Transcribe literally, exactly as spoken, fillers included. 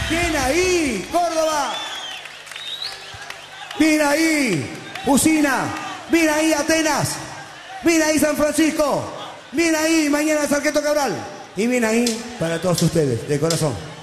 Bien ahí, Córdoba. Bien ahí, Usina. Bien ahí, Atenas. Bien ahí, San Francisco. Bien ahí, mañana Sarqueto Cabral. Y bien ahí, para todos ustedes, de corazón.